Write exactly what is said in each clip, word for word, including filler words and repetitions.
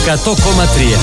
εκατό κόμμα τρία.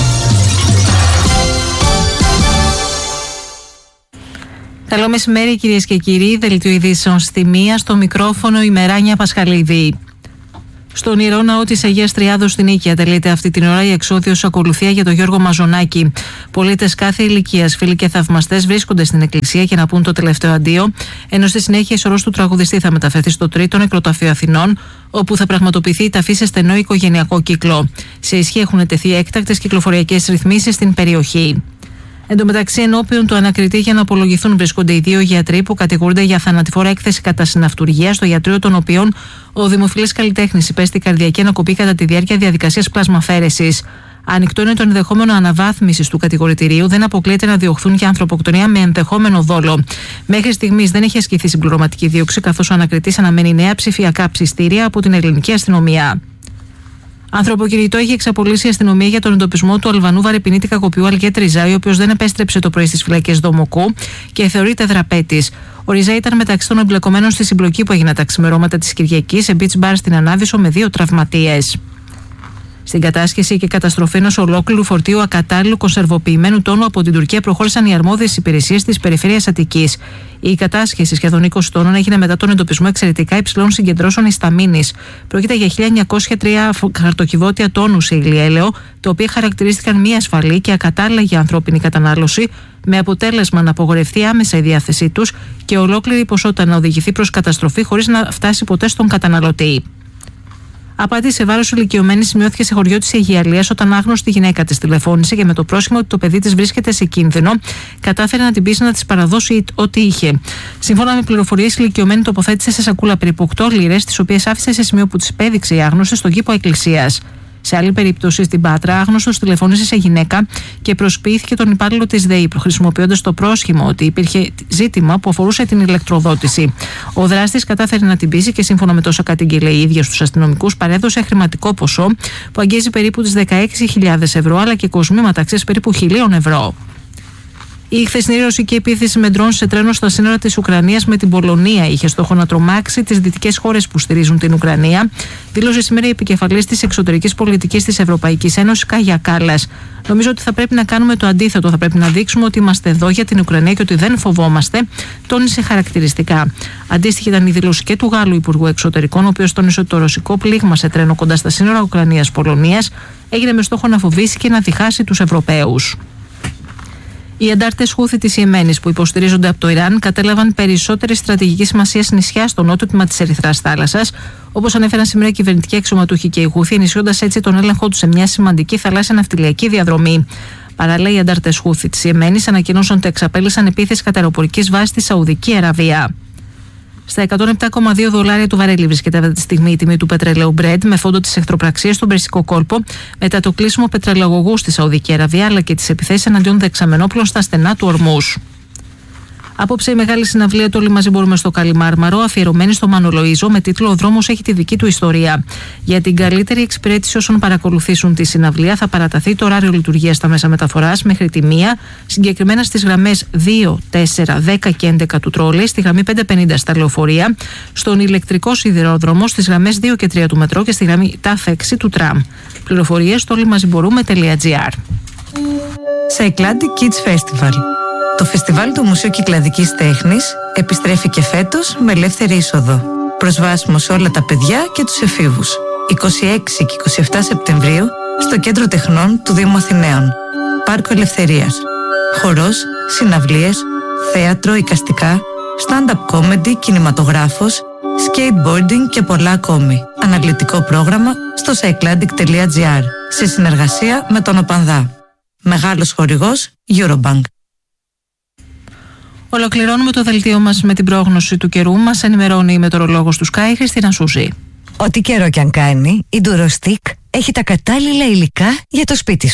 Καλό μεσημέρι, κυρίες και κύριοι. Δελτίο ειδήσεων στη μία, στο μικρόφωνο η Μεράνια Πασχαλίδη. Στον Ιερό Ναό της Αγίας Τριάδος στην Νίκαια τελείται αυτή την ώρα η εξώδιος ακολουθία για τον Γιώργο Μαζονάκη. Πολίτες κάθε ηλικίας, φίλοι και θαυμαστές βρίσκονται στην εκκλησία για να πούν το τελευταίο αντίο, ενώ στη συνέχεια η σωρός του τραγουδιστή θα μεταφερθεί στο τρίτο νεκροταφείο Αθηνών, όπου θα πραγματοποιηθεί η ταφή σε στενό οικογενειακό κύκλο. Σε ισχύ έχουν τεθεί έκτακτες κυκλοφοριακές ρυθμίσεις στην περιοχή. Εν τω μεταξύ, ενώπιον του ανακριτή για να απολογηθούν βρίσκονται οι δύο γιατροί που κατηγορούνται για θανατηφόρα έκθεση κατά συναυτουργία, στο ιατρείο των οποίων ο δημοφιλής καλλιτέχνης υπέστη καρδιακή ανακοπή κατά τη διάρκεια διαδικασίας πλασμαφαίρεσης. Ανοιχτό είναι το ενδεχόμενο αναβάθμισης του κατηγορητηρίου, δεν αποκλείεται να διωχθούν για ανθρωποκτονία με ενδεχόμενο δόλο. Μέχρι στιγμής δεν έχει ασκηθεί συμπληρωματική δίωξη, καθώς ο ανακριτής αναμένει νέα ψηφιακά ψιστήρια από την ελληνική αστυνομία. Ανθρωποκυνητό έχει εξαπολύσει η αστυνομία για τον εντοπισμό του Αλβανού βαρεπινίτη κακοποιού Αλγέτ Ριζά, ο οποίος δεν επέστρεψε το πρωί στις φυλακές Δομοκού και θεωρείται δραπέτης. Ο Ριζά ήταν μεταξύ των εμπλεκομένων στη συμπλοκή που έγινε τα ξημερώματα της Κυριακής σε beach bar στην Ανάδυσσο με δύο τραυματίες. Στην κατάσχεση και καταστροφή ενός ολόκληρου φορτίου ακατάλληλου κονσερβοποιημένου τόνου από την Τουρκία προχώρησαν οι αρμόδιες υπηρεσίες της περιφέρειας Αττικής. Η κατάσχεση σχεδόν είκοσι τόνων έγινε μετά τον εντοπισμό εξαιρετικά υψηλών συγκεντρώσεων ισταμίνης. Πρόκειται για χίλια εννιακόσια τρία χαρτοκιβώτια τόνου σε ηλιέλαιο, τα οποία χαρακτηρίστηκαν μη ασφαλή και ακατάλληλα για ανθρώπινη κατανάλωση, με αποτέλεσμα να απογορευτεί άμεσα η διάθεσή τους και ολόκληρη η ποσότητα να οδηγηθεί προς καταστροφή χωρίς να φτάσει ποτέ στον καταναλωτή. Απάτη σε βάρος ηλικιωμένης σημειώθηκε σε χωριό της Αιγιαλίας όταν άγνωστη γυναίκα της τηλεφώνησε και με το πρόσχημα ότι το παιδί της βρίσκεται σε κίνδυνο, κατάφερε να την πείσει να της παραδώσει ό,τι είχε. Σύμφωνα με πληροφορίες, η ηλικιωμένη τοποθέτησε σε σακούλα περίπου οκτώ λίρες, τις οποίες άφησε σε σημείο που της υπέδειξε η άγνωστη στον κήπο εκκλησίας. Σε άλλη περίπτωση, στην Πάτρα, άγνωστος τηλεφώνησε σε γυναίκα και προσποιήθηκε τον υπάλληλο της ΔΕΗ, χρησιμοποιώντας το πρόσχημα ότι υπήρχε ζήτημα που αφορούσε την ηλεκτροδότηση. Ο δράστης κατάφερε να την πείσει και, σύμφωνα με τόσο κατήγγειλε η ίδια στους αστυνομικούς, παρέδωσε χρηματικό ποσό που αγγίζει περίπου τις δεκαέξι χιλιάδες ευρώ, αλλά και κοσμήματα αξίας περίπου χιλίων ευρώ. Η χθεσινή ρωσική επίθεση με ντρόν σε τρένο στα σύνορα της Ουκρανίας με την Πολωνία είχε στόχο να τρομάξει τις δυτικές χώρες που στηρίζουν την Ουκρανία, δήλωσε σήμερα η επικεφαλής της εξωτερικής πολιτικής της Ευρωπαϊκής Ένωσης, Κάγια Κάλλας. Νομίζω ότι θα πρέπει να κάνουμε το αντίθετο. Θα πρέπει να δείξουμε ότι είμαστε εδώ για την Ουκρανία και ότι δεν φοβόμαστε, τόνισε χαρακτηριστικά. Αντίστοιχη ήταν η δήλωση και του Γάλλου Υπουργού Εξωτερικών, ο οποίος τόνισε ότι το ρωσικό πλήγμα σε τρένο κοντά στα σύνορα Ουκρανίας-Πολωνίας έγινε με στόχο να φοβήσει και να διχάσει τους Ευρωπαίους. Οι αντάρτες Χούθη της Ιεμένης, που υποστηρίζονται από το Ιράν, κατέλαβαν περισσότερη στρατηγική σημασία νησιά στο νότιο τμήμα της Ερυθράς θάλασσας, όπως ανέφεραν σήμερα οι κυβερνητικοί αξιωματούχοι και οι Χούθη, ενισχύοντας έτσι τον έλεγχό τους σε μια σημαντική θαλάσσια ναυτιλιακή διαδρομή. Παράλληλα, οι αντάρτες Χούθη της Ιεμένης ανακοίνωσαν ότι εξαπέλυσαν επίθεση κατά αεροπορικής βάσης στη Σαουδική Αραβία. Στα εκατόν επτά κόμμα δύο δολάρια του βαρέλι βρίσκεται αυτή τη στιγμή η τιμή του πετρελαίου Brent, με φόντο τις εχθροπραξίες στον Περσικό κόλπο μετά το κλείσιμο πετρελαγωγού στη Σαουδική Αραβία, αλλά και τις επιθέσεις εναντίον δεξαμενόπλων στα στενά του Ορμούς. Απόψε η μεγάλη συναυλία του Όλοι Μαζί Μπορούμε στο Καλιμάρμαρο, αφιερωμένη στο Μάνο Λοΐζο, με τίτλο «Ο δρόμος έχει τη δική του ιστορία». Για την καλύτερη εξυπηρέτηση όσων παρακολουθήσουν τη συναυλία, θα παραταθεί το ωράριο λειτουργίας στα μέσα μεταφοράς μέχρι τη μία, συγκεκριμένα στις γραμμές δύο, τέσσερα, δέκα και έντεκα του τρόλεϊ, στη γραμμή πεντακόσια πενήντα στα λεωφορεία, στον ηλεκτρικό σιδηρόδρομο, στις γραμμές δύο και τρία του μετρό και στη γραμμή ταφ έξι του τραμ. Πληροφορίες στο όλοιμαζιμπορούμε.gr. Cycladic Kids Festival. Το φεστιβάλ του Μουσείου Κυκλαδικής Τέχνης επιστρέφει και φέτος με ελεύθερη είσοδο. Προσβάσιμο σε όλα τα παιδιά και τους εφήβους. είκοσι έξι και είκοσι επτά Σεπτεμβρίου στο Κέντρο Τεχνών του Δήμου Αθηναίων. Πάρκο Ελευθερίας. Χορός, συναυλίες, θέατρο, εικαστικά, stand-up comedy, κινηματογράφος, skateboarding και πολλά ακόμη. Αναλυτικό πρόγραμμα στο cycladic.gr σε συνεργασία με τον ΟΠΑΝΔΑ. Μεγάλος χορηγός Eurobank. Ολοκληρώνουμε το δελτίο μας με την πρόγνωση του καιρού. Μας ενημερώνει η μετεωρολόγος του Sky, Χριστίνα Σούζη. Ό,τι καιρό κι αν κάνει, η Durostic έχει τα κατάλληλα υλικά για το σπίτι σου.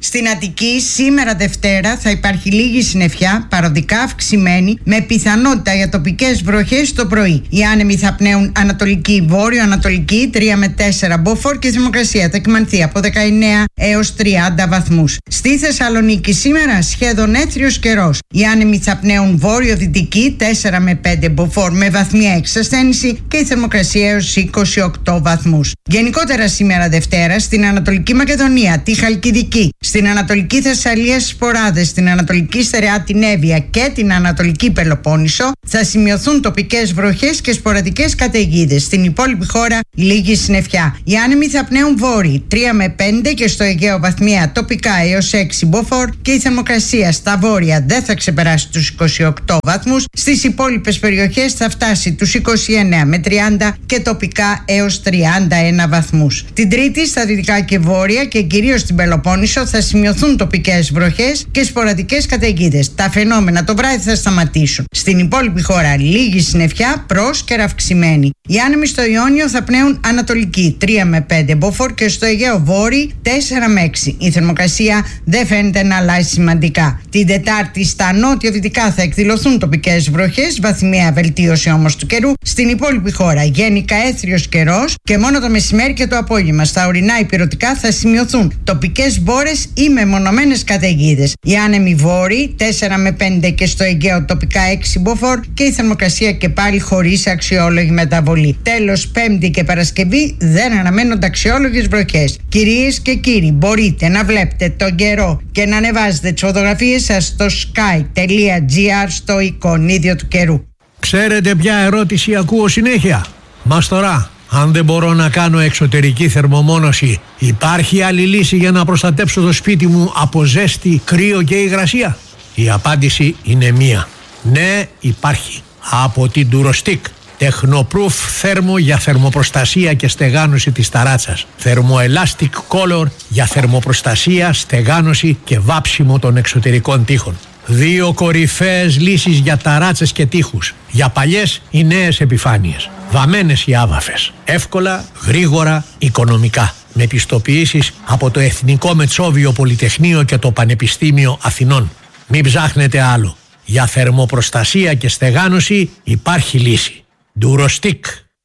Στην Αττική σήμερα Δευτέρα θα υπάρχει λίγη συννεφιά, παροδικά αυξημένη, με πιθανότητα για τοπικές βροχές το πρωί. Οι άνεμοι θα πνέουν ανατολική, βόρειο-ανατολική, τρία με τέσσερα μποφόρ και η θερμοκρασία θα κυμανθεί από δεκαεννέα έως τριάντα βαθμούς. Στη Θεσσαλονίκη σήμερα σχεδόν έθριος καιρός. Οι άνεμοι θα πνέουν βόρειο-δυτική, τέσσερα με πέντε μποφόρ με βαθμία εξασθένηση και η θερμοκρασία έως είκοσι οκτώ βαθμούς. Γενικότερα σήμερα Δευτέρα στην Ανατολική Μακεδονία, τη Χαλκιδική, στην Ανατολική Θεσσαλία στις Ποράδες, στην Ανατολική Στερεά την Εύβοια και την Ανατολική Πελοπόννησο θα σημειωθούν τοπικές βροχές και σποραδικές καταιγίδες. Στην υπόλοιπη χώρα λίγη συννεφιά. Οι άνεμοι θα πνέουν βόρειοι τρία με πέντε και στο Αιγαίο βαθμία τοπικά έως έξι μποφόρ και η θερμοκρασία στα βόρεια δεν θα ξεπεράσει τους είκοσι οκτώ βαθμούς. Στις υπόλοιπες περιοχές θα φτάσει τους είκοσι εννέα με τριάντα και τοπικά έως τριάντα ένα βαθμούς. Την Τρίτη στα δυτικά και βόρεια και κυρίως στην Πελοπόννησο θα σημειωθούν τοπικές βροχές και σποραδικές καταιγίδες. Τα φαινόμενα το βράδυ θα σταματήσουν. Στην υπόλοιπη χώρα λίγη συννεφιά, πρόσκαιρα αυξημένη. Οι άνεμοι στο Ιόνιο θα πνέουν ανατολική τρία με πέντε μποφόρ και στο Αιγαίο βόρειο τέσσερα με έξι. Η θερμοκρασία δεν φαίνεται να αλλάζει σημαντικά. Την Τετάρτη στα νότιο-δυτικά θα εκδηλωθούν τοπικές βροχές, βαθμιαία βελτίωση όμως του καιρού. Στην υπόλοιπη χώρα γενικά έθριος καιρός και μόνο το μεσημέρι και το απόγευμα στα ορεινά ηπειρωτικά θα σημειωθούν τοπικές μπόρες ή μεμονωμένες καταιγίδες. Οι άνεμοι βόρειοι τέσσερα με πέντε και στο Αιγαίο τοπικά έξι μποφόρ και η θερμοκρασία και πάλι χωρίς αξιόλογη μεταβολή. Τέλος, Πέμπτη και Παρασκευή δεν αναμένονται αξιόλογες βροχές. Κυρίες και κύριοι, μπορείτε να βλέπετε τον καιρό και να ανεβάζετε τις φωτογραφίες σας στο sky τελεία gr στο εικονίδιο του καιρού. Ξέρετε ποια ερώτηση ακούω συνέχεια? Μαστορά, αν δεν μπορώ να κάνω εξωτερική θερμομόνωση, υπάρχει άλλη λύση για να προστατέψω το σπίτι μου από ζέστη, κρύο και υγρασία? Η απάντηση είναι μία. Ναι, υπάρχει. Από την Durostick. Technoproof θέρμο για θερμοπροστασία και στεγάνωση της ταράτσας. Thermoelastic Color για θερμοπροστασία, στεγάνωση και βάψιμο των εξωτερικών τοίχων. Δύο κορυφαίες λύσεις για ταράτσες και τοίχους. Για παλιές ή νέες επιφάνειες. Βαμμένες ή άβαφες. Εύκολα, γρήγορα, οικονομικά. Με πιστοποιήσεις από το Εθνικό Μετσόβιο Πολυτεχνείο και το Πανεπιστήμιο Αθηνών. Μην ψάχνετε άλλο. Για θερμοπροστασία και στεγάνωση υπάρχει λύση. Durostick.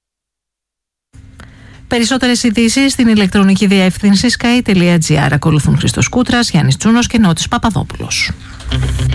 Περισσότερες ειδήσεις στην ηλεκτρονική διεύθυνση sky τελεία gr. Ακολουθούν Χρήστος Κούτρας, Γιάννης Τσούνος και Νότης Παπαδόπουλος.